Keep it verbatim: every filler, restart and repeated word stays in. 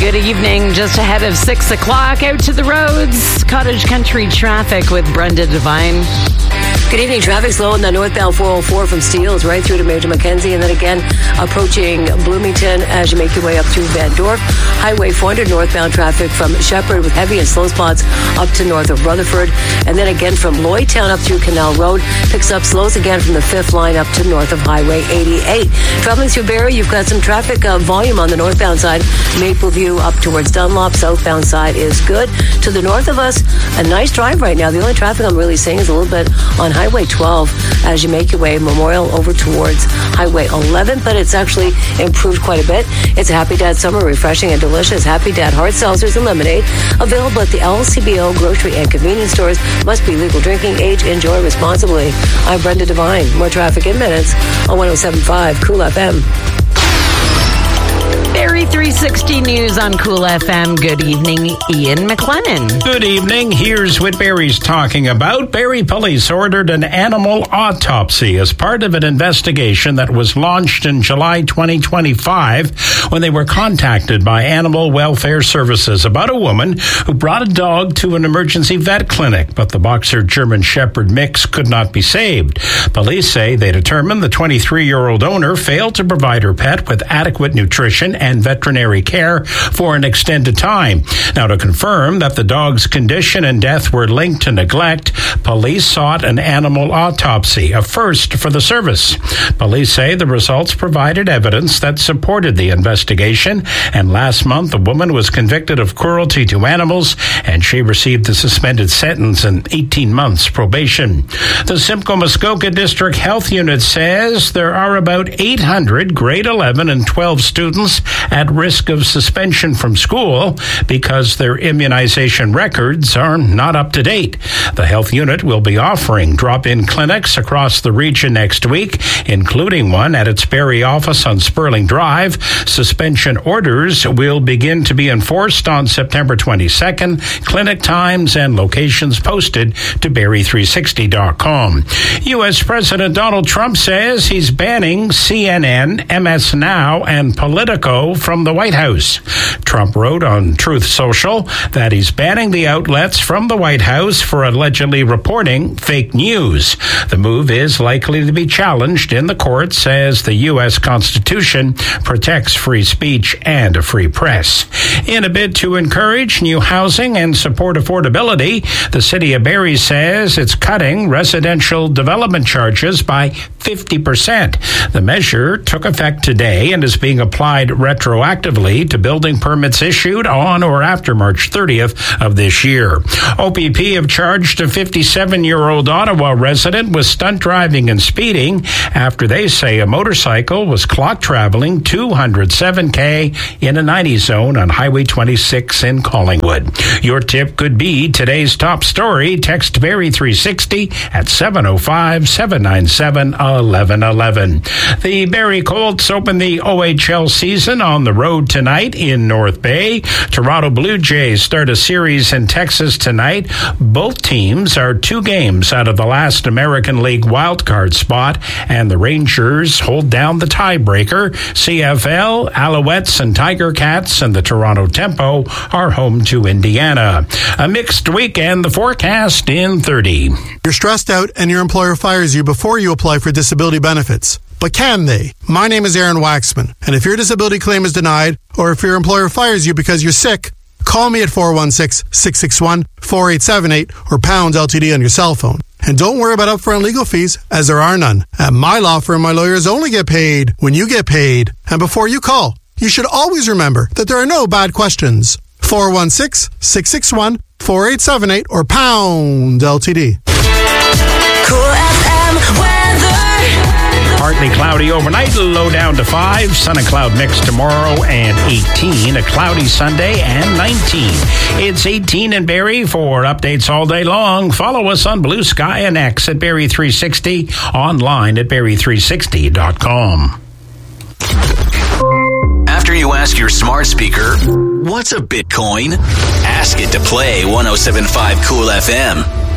Good evening. Just ahead of six o'clock, out to the roads. Cottage Country traffic with Brenda Devine. Good evening. Traffic slow on the northbound four oh four from Steeles right through to Major Mackenzie, and then again approaching Bloomington as you make your way up through Van Dorp. Highway four hundred northbound traffic from Shepherd with heavy and slow spots up to north of Rutherford, and then again from Lloydtown up through Canal Road. Picks up slows again from the fifth line up to north of Highway eighty-eight. Traveling through Barrie, you've got some traffic uh, volume on the northbound side. Mapleview up towards Dunlop. Southbound side is good. To the north of us, a nice drive right now. The only traffic I'm really seeing is a little bit on Highway twelve as you make your way Memorial over towards Highway eleven, but it's actually improved quite a bit. It's a Happy Dad summer, refreshing and delicious. Happy Dad hard seltzers and lemonade available at the L C B O grocery and convenience stores. Must be legal drinking age. Enjoy responsibly. I'm Brenda Devine. More traffic in minutes on one oh seven point five Cool F M. Barrie three sixty News on Cool F M. Good evening, Ian McLennan. Good evening. Here's what Barrie's talking about. Barrie police ordered an animal autopsy as part of an investigation that was launched in July twenty twenty-five when they were contacted by Animal Welfare Services about a woman who brought a dog to an emergency vet clinic, but the Boxer German Shepherd mix could not be saved. Police say they determined the twenty-three-year-old owner failed to provide her pet with adequate nutrition and veterinary care for an extended time. Now, to confirm that the dog's condition and death were linked to neglect, police sought an animal autopsy, a first for the service. Police say the results provided evidence that supported the investigation, and last month a woman was convicted of cruelty to animals, and she received a suspended sentence and eighteen months probation. The Simcoe Muskoka District Health Unit says there are about eight hundred grade eleven and twelve students at risk of suspension from school because their immunization records are not up to date. The health unit will be offering drop-in clinics across the region next week, including one at its Barrie office on Sperling Drive. Suspension orders will begin to be enforced on September twenty-second. Clinic times and locations posted to Barrie three sixty dot com. U S President Donald Trump says he's banning C N N, M S Now, and Politico from the White House. Trump wrote on Truth Social that he's banning the outlets from the White House for allegedly reporting fake news. The move is likely to be challenged in the courts as the U S Constitution protects free speech and a free press. In a bid to encourage new housing and support affordability, the city of Barrie says it's cutting residential development charges by fifty percent. The measure took effect today and is being applied retroactively to building permits issued on or after March thirtieth of this year. O P P have charged a fifty-seven-year-old Ottawa resident with stunt driving and speeding after they say a motorcycle was clock traveling two hundred seven K in a ninety zone on Highway twenty-six in Collingwood. Your tip could be today's top story. Text Barrie three sixty at seven oh five, seven nine seven, eleven eleven. The Barrie Colts open the O H L season on the road tonight in North Bay. Toronto Blue Jays start a series in Texas tonight. Both teams are two games out of the last American League wildcard spot, and the Rangers hold down the tiebreaker. C F L, Alouettes, and Tiger Cats and the Toronto Tempo are home to Indiana. A mixed weekend, the forecast in thirty. You're stressed out and your employer fires you before you apply for disability benefits. But can they? My name is Aaron Waxman, and if your disability claim is denied, or if your employer fires you because you're sick, call me at four one six, six six one, four eight seven eight or pound L T D on your cell phone. And don't worry about upfront legal fees, as there are none. At my law firm, my lawyers only get paid when you get paid. And before you call, you should always remember that there are no bad questions. four one six, six six one, four eight seven eight or pound L T D. Cool F M weather. Partly cloudy overnight, low down to five. Sun and cloud mix tomorrow and eighteen. A cloudy Sunday and nineteen. It's eighteen in Barrie. For updates all day long, follow us on Blue Sky and X at Barrie three sixty, online at Barrie three sixty dot com. After you ask your smart speaker, what's a Bitcoin? Ask it to play one oh seven point five Cool F M.